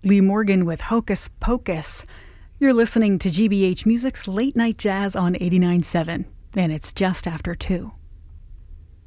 Lee Morgan with Hocus Pocus. You're listening to GBH Music's Late Night Jazz on 89.7, and it's just after 2.